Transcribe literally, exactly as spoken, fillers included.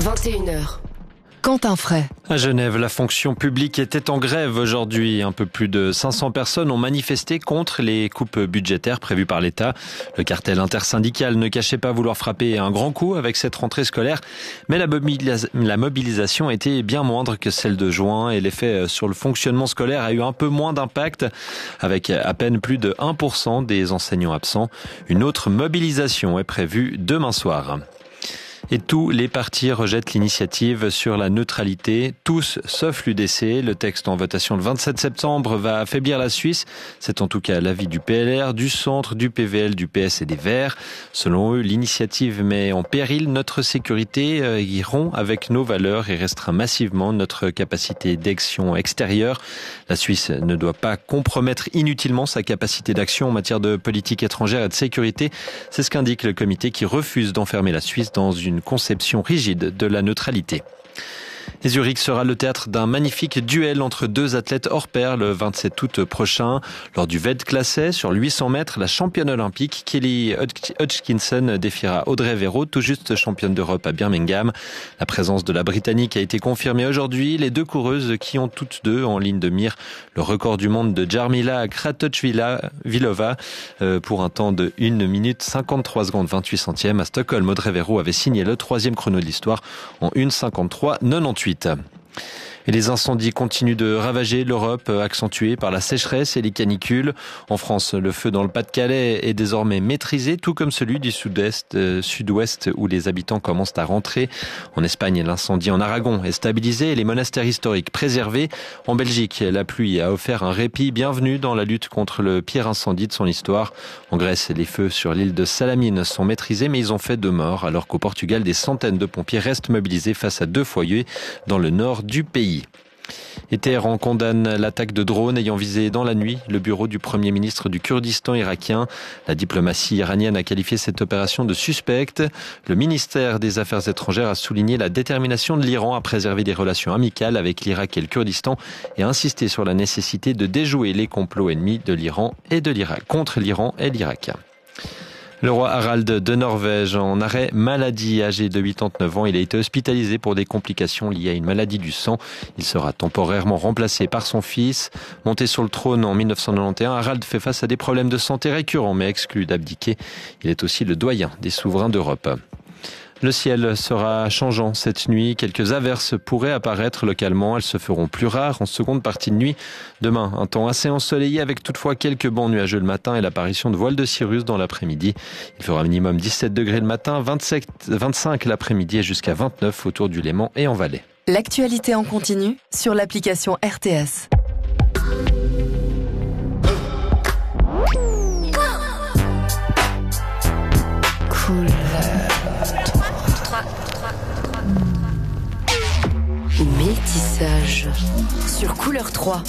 vingt et une heures. Quentin Fray. À Genève, la fonction publique était en grève aujourd'hui. Un peu plus de cinq cents personnes ont manifesté contre les coupes budgétaires prévues par l'État. Le cartel intersyndical ne cachait pas vouloir frapper un grand coup avec cette rentrée scolaire, mais la, mobilis- la mobilisation était bien moindre que celle de juin et l'effet sur le fonctionnement scolaire a eu un peu moins d'impact, avec à peine plus de un pour cent des enseignants absents. Une autre mobilisation est prévue demain soir. Et tous les partis rejettent l'initiative sur la neutralité, tous sauf l'U D C. Le texte en votation le vingt-sept septembre va affaiblir la Suisse. C'est en tout cas l'avis du P L R, du Centre, du P V L, du P S et des Verts. Selon eux, l'initiative met en péril notre sécurité, euh, y rompt avec nos valeurs et restreint massivement notre capacité d'action extérieure. La Suisse ne doit pas compromettre inutilement sa capacité d'action en matière de politique étrangère et de sécurité. C'est ce qu'indique le comité qui refuse d'enfermer la Suisse dans une conception rigide de la neutralité. Et Zurich sera le théâtre d'un magnifique duel entre deux athlètes hors pair le vingt-sept août prochain. Lors du Weltklasse sur huit cents mètres, la championne olympique Kelly Hodgkinson défiera Audrey Véro, tout juste championne d'Europe à Birmingham. La présence de la Britannique a été confirmée aujourd'hui. Les deux coureuses qui ont toutes deux en ligne de mire le record du monde de Jarmila Kratochvílová pour un temps de une minute cinquante-trois secondes vingt-huit centièmes. À Stockholm, Audrey Véro avait signé le troisième chrono de l'histoire en une cinquante-trois quatre-vingt-dix-huit. Et les incendies continuent de ravager l'Europe, accentués par la sécheresse et les canicules. En France, le feu dans le Pas-de-Calais est désormais maîtrisé, tout comme celui du sud-est, euh, sud-ouest où les habitants commencent à rentrer. En Espagne, l'incendie en Aragon est stabilisé et les monastères historiques préservés. En Belgique, la pluie a offert un répit bienvenu dans la lutte contre le pire incendie de son histoire. En Grèce, les feux sur l'île de Salamine sont maîtrisés, mais ils ont fait deux morts, alors qu'au Portugal, des centaines de pompiers restent mobilisés face à deux foyers dans le nord du pays. Et Téhéran condamne l'attaque de drones ayant visé dans la nuit le bureau du Premier ministre du Kurdistan irakien. La diplomatie iranienne a qualifié cette opération de suspecte. Le ministère des Affaires étrangères a souligné la détermination de l'Iran à préserver des relations amicales avec l'Irak et le Kurdistan et a insisté sur la nécessité de déjouer les complots ennemis de l'Iran et de l'Irak, contre l'Iran et l'Irak. Le roi Harald de Norvège en arrêt maladie, âgé de quatre-vingt-dix-neuf ans. Il a été hospitalisé pour des complications liées à une maladie du sang. Il sera temporairement remplacé par son fils. Monté sur le trône en mille neuf cent quatre-vingt-onze, Harald fait face à des problèmes de santé récurrents mais exclut d'abdiquer. Il est aussi le doyen des souverains d'Europe. Le ciel sera changeant cette nuit. Quelques averses pourraient apparaître localement. Elles se feront plus rares en seconde partie de nuit. Demain, un temps assez ensoleillé avec toutefois quelques bancs nuageux le matin et l'apparition de voiles de cirrus dans l'après-midi. Il fera minimum dix-sept degrés le matin, vingt-sept, vingt-cinq l'après-midi et jusqu'à vingt-neuf autour du Léman et en Valais. L'actualité en continu sur l'application R T S. Cool. Métissage sur Couleur trois.